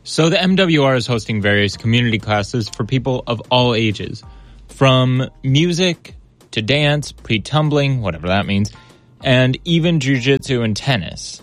So the MWR is hosting various community classes for people of all ages, from music to dance, pre-tumbling, whatever that means, and even jiu-jitsu and tennis.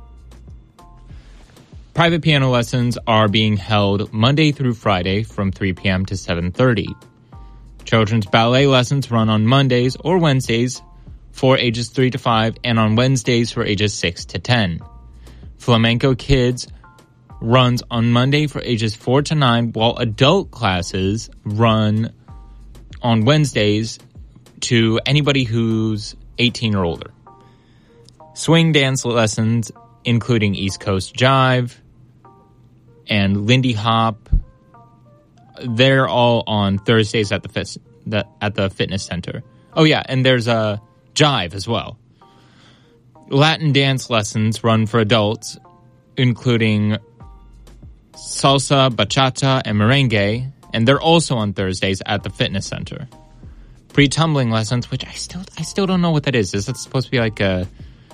Private piano lessons are being held Monday through Friday from 3 p.m. to 7:30. Children's ballet lessons run on Mondays or Wednesdays for ages 3 to 5 and on Wednesdays for ages 6 to 10. Flamenco Kids runs on Monday for ages 4 to 9, while adult classes run on Wednesdays to anybody who's 18 or older. Swing dance lessons, including East Coast Jive and Lindy Hop, they're all on Thursdays at the fitness center. Oh yeah, and there's a Jive as well. Latin dance lessons run for adults, including salsa, bachata, and merengue, and they're also on Thursdays at the fitness center. Pre-tumbling lessons, which I still don't know what that is. Is that supposed to be like a...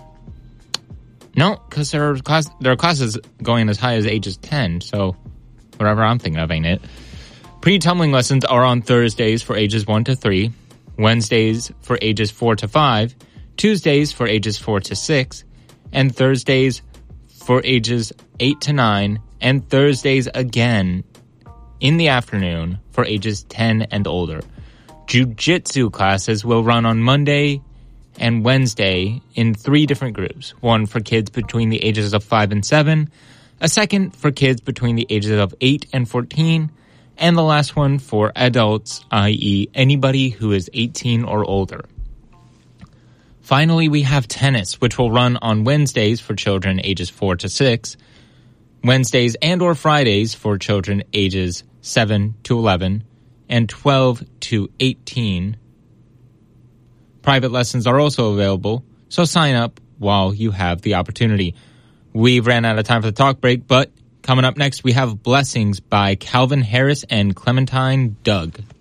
No, because there are classes going as high as ages 10, so whatever I'm thinking of, ain't it? Pre-tumbling lessons are on Thursdays for ages 1 to 3, Wednesdays for ages 4 to 5, Tuesdays for ages 4 to 6, and Thursdays for ages 8 to 9, and Thursdays again in the afternoon for ages 10 and older. Jiu-jitsu classes will run on Monday and Wednesday in 3 different groups. One for kids between the ages of 5 and 7, a second for kids between the ages of 8 and 14, and the last one for adults, i.e. anybody who is 18 or older. Finally, we have tennis, which will run on Wednesdays for children ages 4 to 6, Wednesdays and or Fridays for children ages 7 to 11, and 12 to 18. Private lessons are also available, so sign up while you have the opportunity. We've ran out of time for the talk break, but coming up next we have Blessings by Calvin Harris and Clementine Doug.